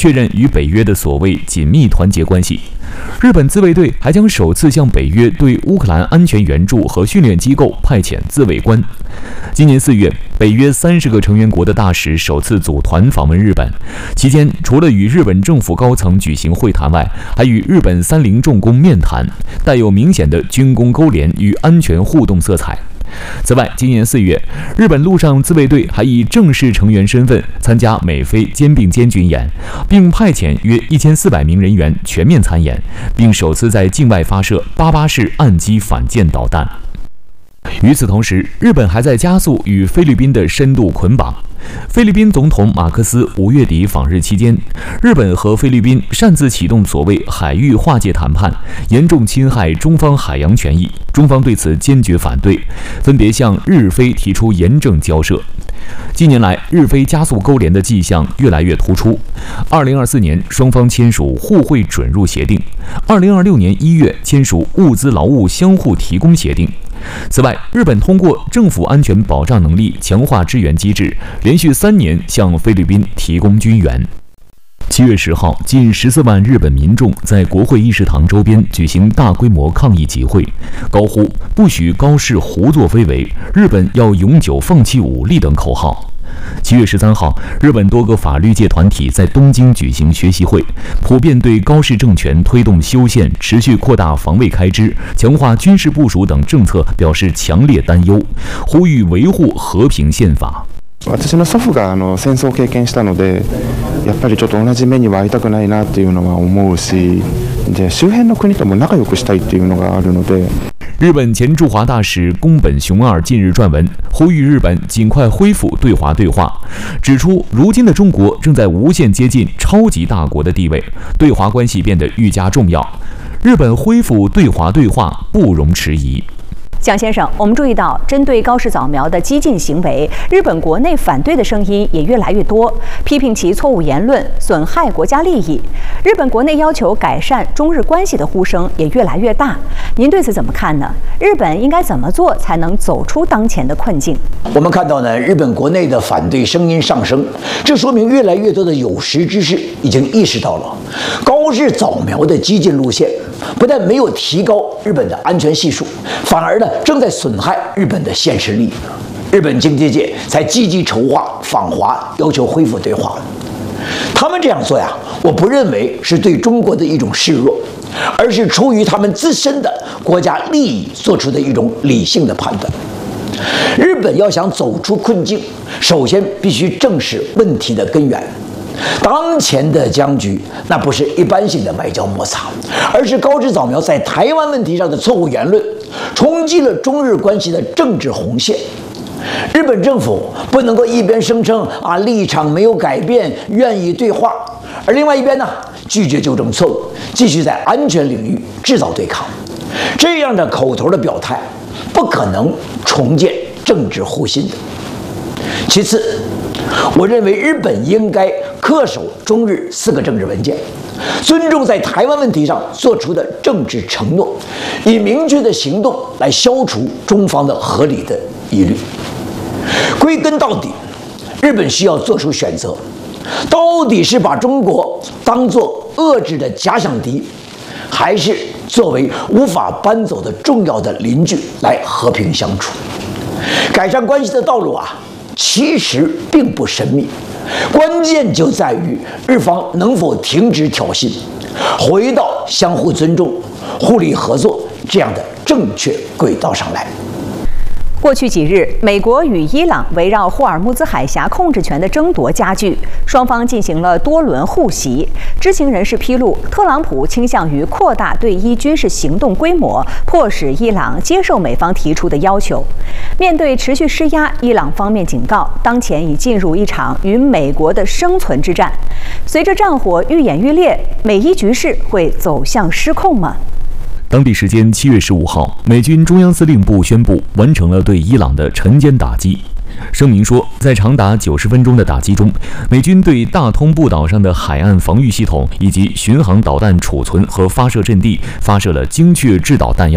确认与北约的所谓紧密团结关系。日本自卫队还将首次向北约对乌克兰安全援助和训练机构派遣自卫官。今年4月，北约30个成员国的大使首次组团访问日本，期间除了与日本政府高层举行会谈外，还与日本三菱重工面谈，带有明显的军工勾连与安全互动色彩。此外，今年4月，日本陆上自卫队还以正式成员身份参加美菲肩并肩军演，并派遣约1400名人员全面参演，并首次在境外发射88式岸基反舰导弹。与此同时，日本还在加速与菲律宾的深度捆绑。菲律宾总统马克思5月底访日期间，日本和菲律宾擅自启动所谓海域划界谈判，严重侵害中方海洋权益，中方对此坚决反对，分别向日菲提出严正交涉。近年来，日菲加速勾连的迹象越来越突出。2024年，双方签署互惠准入协定；2026年1月签署物资劳务相互提供协定。此外，日本通过政府安全保障能力强化支援机制，连续3年向菲律宾提供军援。7月10号，近14万日本民众在国会议事堂周边举行大规模抗议集会，高呼“不许高市胡作非为，日本要永久放弃武力”等口号。7月13号，日本多个法律界团体在东京举行学习会，普遍对高市政権推动修宪、持续扩大防卫开支、强化军事部署等政策表示强烈担忧，呼吁维护和平宪法。 私の祖父が戦争を経験したので、やっぱりちょっと同じ目には遭いたくないなっていうのは思うし、で周辺の国とも仲良くしたいっていうのがあるので。 日本前驻华大使宫本雄二近日撰文，呼吁日本尽快恢复对华对话，指出如今的中国正在无限接近超级大国的地位，对华关系变得愈加重要，日本恢复对华对话不容迟疑。 蒋先生，我们注意到，针对高市早苗的激进行为，日本国内反对的声音也越来越多，批评其错误言论损害国家利益。日本国内要求改善中日关系的呼声也越来越大。您对此怎么看呢？日本应该怎么做才能走出当前的困境？ 我们看到呢，日本国内的反对声音上升，这说明越来越多的有识之士已经意识到了高市早苗的激进路线不但没有提高日本的安全系数，反而呢正在损害日本的现实利益。日本经济界才积极筹划访华，要求恢复对话。他们这样做呀，我不认为是对中国的一种示弱，而是出于他们自身的国家利益做出的一种理性的判断。日本要想走出困境，首先必须正视问题的根源。当前的僵局，那不是一般性的外交摩擦，而是高市早苗在台湾问题上的错误言论，冲击了中日关系的政治红线。日本政府不能够一边声称立场没有改变，愿意对话，而另外一边呢拒绝纠正错误，继续在安全领域制造对抗。这样的口头的表态，不可能重建政治互信的。其次，我认为日本应该恪守中日4个政治文件，尊重在台湾问题上做出的政治承诺，以明确的行动来消除中方的合理的疑虑。归根到底，日本需要做出选择，到底是把中国当作遏制的假想敌，还是作为无法搬走的重要的邻居来和平相处？改善关系的道路其实并不神秘，关键就在于日方能否停止挑衅，回到相互尊重、互利合作这样的正确轨道上来。 过去几日，美国与伊朗围绕霍尔木兹海峡控制权的争夺加剧，双方进行了多轮互袭。知情人士披露，特朗普倾向于扩大对伊军事行动规模，迫使伊朗接受美方提出的要求。面对持续施压，伊朗方面警告，当前已进入一场与美国的生存之战。随着战火愈演愈烈，美伊局势会走向失控吗？ 当地时间7月15号，美军中央司令部宣布完成了对伊朗的晨间打击。声明说，在长达90分钟的打击中，美军对大通布岛上的海岸防御系统以及巡航导弹储存和发射阵地发射了精确制导弹药，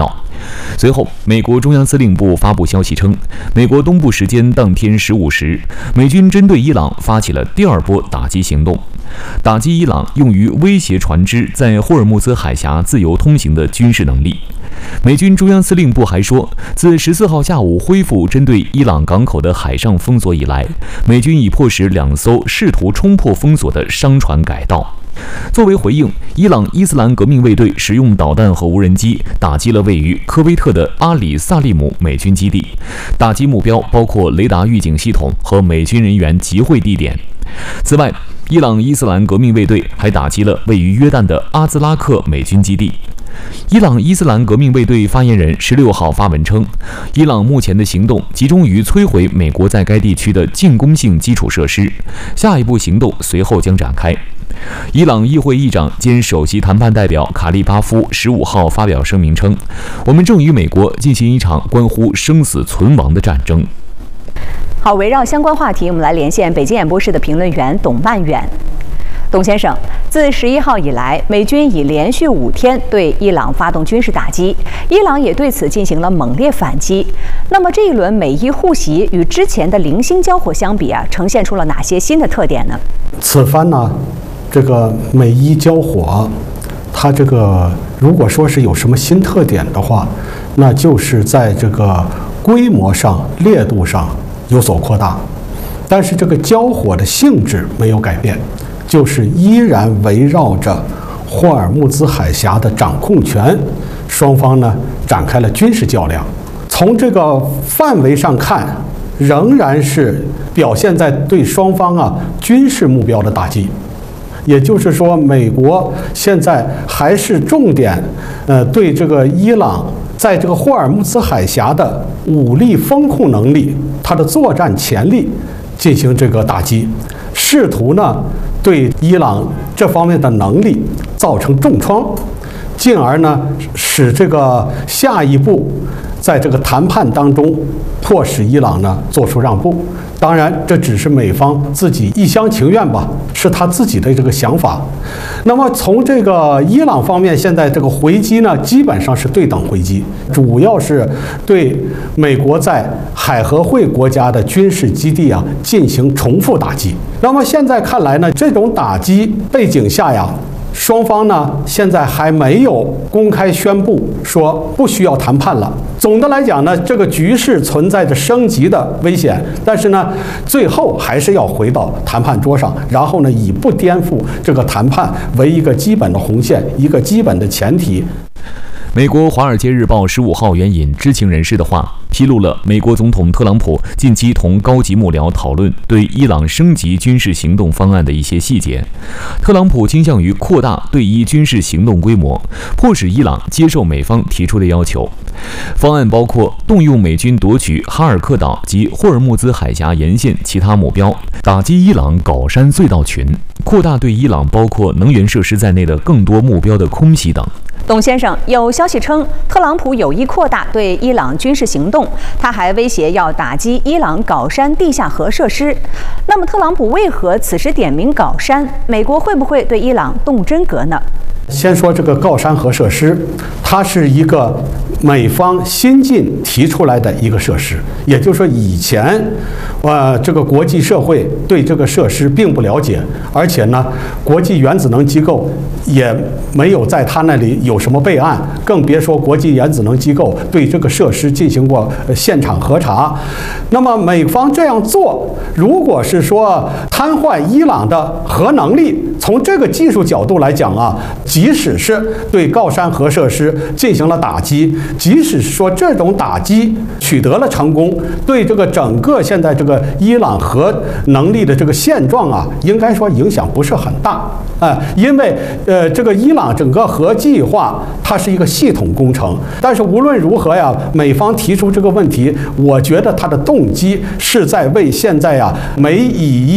随后，美国中央司令部发布消息称，美国东部时间当天15时，美军针对伊朗发起了第2波打击行动，打击伊朗用于威胁船只在霍尔木兹海峡自由通行的军事能力。美军中央司令部还说，自14号下午恢复针对伊朗港口的海上封锁以来，美军已迫使2艘试图冲破封锁的商船改道。作为回应，伊朗伊斯兰革命卫队使用导弹和无人机打击了位于科威特的阿里萨利姆美军基地，打击目标包括雷达预警系统和美军人员集会地点。此外，伊朗伊斯兰革命卫队还打击了位于约旦的阿兹拉克美军基地。伊朗伊斯兰革命卫队发言人16号发文称，伊朗目前的行动集中于摧毁美国在该地区的进攻性基础设施，下一步行动随后将展开。伊朗议会议长兼首席谈判代表卡利巴夫15号发表声明称，我们正与美国进行一场关乎生死存亡的战争。 好，围绕相关话题，我们来连线北京演播室的评论员董万远。董先生，自11号以来，美军已连续5天对伊朗发动军事打击，伊朗也对此进行了猛烈反击。那么这一轮美伊互袭与之前的零星交火相比啊，呈现出了哪些新的特点呢？ 此番呢，这个美伊交火，它这个如果说是有什么新特点的话，那就是在这个规模上、烈度上有所扩大，但是这个交火的性质没有改变，就是依然围绕着霍尔木兹海峡的掌控权，双方呢展开了军事较量。从这个范围上看，仍然是表现在对双方军事目标的打击。也就是说，美国现在还是重点对这个伊朗在这个霍尔木兹海峡的武力风控能力、它的作战潜力进行这个打击，试图呢对伊朗这方面的能力造成重创，进而呢使这个下一步在这个谈判当中迫使伊朗呢做出让步。当然，这只是美方自己一厢情愿吧，是他自己的这个想法。那么从这个伊朗方面，现在这个回击呢，基本上是对等回击，主要是对美国在海合会国家的军事基地进行重复打击。那么现在看来呢，这种打击背景下双方呢现在还没有公开宣布说不需要谈判了。总的来讲呢，这个局势存在着升级的危险，但是呢，最后还是要回到谈判桌上，然后呢，以不颠覆这个谈判为一个基本的红线，一个基本的前提。 美国《华尔街日报》15号援引知情人士的话，披露了美国总统特朗普近期同高级幕僚讨论对伊朗升级军事行动方案的一些细节。特朗普倾向于扩大对伊军事行动规模，迫使伊朗接受美方提出的要求。方案包括动用美军夺取哈尔克岛及霍尔木兹海峡沿线其他目标，打击伊朗搞山隧道群，扩大对伊朗包括能源设施在内的更多目标的空袭等。 董先生，有消息称，特朗普有意扩大对伊朗军事行动，他还威胁要打击伊朗搞山地下核设施。那么，特朗普为何此时点名搞山？美国会不会对伊朗动真格呢？ 先说这个郜山核设施，它是一个美方新近提出来的一个设施，也就是说以前，这个国际社会对这个设施并不了解，而且呢，国际原子能机构也没有在他那里有什么备案，更别说国际原子能机构对这个设施进行过现场核查。那么美方这样做，如果是说瘫痪伊朗的核能力，从这个技术角度来讲即使是对郜山核设施进行了打击，即使说这种打击取得了成功，对这个整个现在这个伊朗核能力的这个现状应该说影响不是很大因为这个伊朗整个核计划它是一个系统工程。但是无论如何美方提出这个问题，我觉得它的动机是在为现在美以伊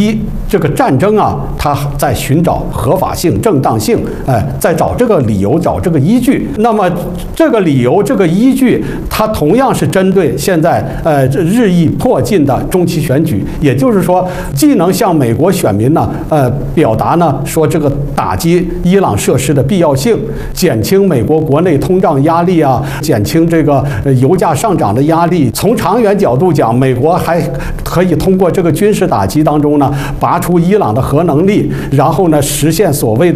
这个战争啊，它在寻找合法性、正当性，在找这个理由、找这个依据。那么这个理由、这个依据，它同样是针对现在日益迫近的中期选举，也就是说，既能向美国选民呢表达呢说这个打击伊朗设施的必要性，减轻美国国内通胀压力啊，减轻这个油价上涨的压力。从长远角度讲，美国还可以通过这个军事打击当中呢，拔除伊朗的核能力，然后呢实现所谓的